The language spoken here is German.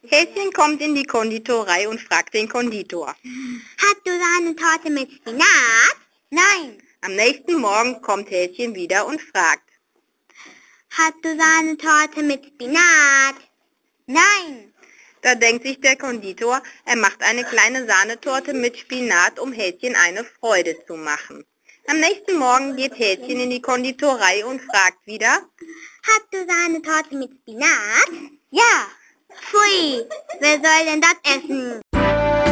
Häschen kommt in die Konditorei und fragt den Konditor. Hast du Sahnetorte mit Spinat? Nein. Am nächsten Morgen kommt Häschen wieder und fragt. Hast du Sahnetorte mit Spinat? Nein. Da denkt sich der Konditor, er macht eine kleine Sahnetorte mit Spinat, um Häschen eine Freude zu machen. Am nächsten Morgen geht Häschen in die Konditorei und fragt wieder. Hast du Sahnetorte mit Spinat? Ja. Pfui, wer soll denn das essen?